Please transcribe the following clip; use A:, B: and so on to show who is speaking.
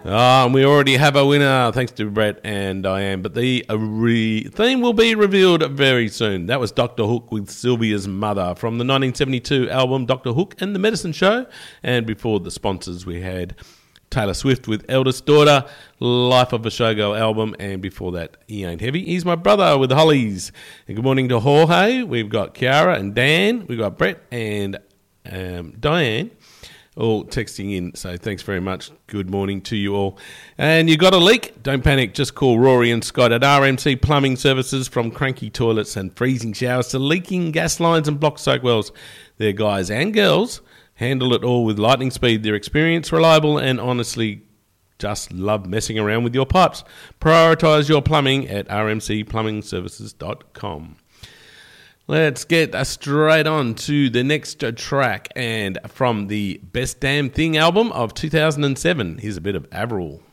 A: And we already have a winner, thanks to Brett and Diane. But the theme will be revealed very soon. That was Dr. Hook with Sylvia's Mother from the 1972 album Dr. Hook and the Medicine Show. And before the sponsors, we had Taylor Swift with Eldest Daughter, Life of a Showgirl album. And before that, He Ain't Heavy. He's My Brother with the Hollies. And good morning to Jorge. We've got Kiara and Dan. We've got Brett and Diane. All texting in, so thanks very much. Good morning to you all. And you got a leak? Don't panic, just call Rory and Scott at RMC Plumbing Services. From cranky toilets and freezing showers to leaking gas lines and block soak wells. Their guys and girls handle it all with lightning speed. They're experienced, reliable, and honestly just love messing around with your pipes. Prioritise your plumbing at rmcplumbingservices.com. Let's get straight on to the next track, and from the Best Damn Thing album of 2007, here's a bit of Avril.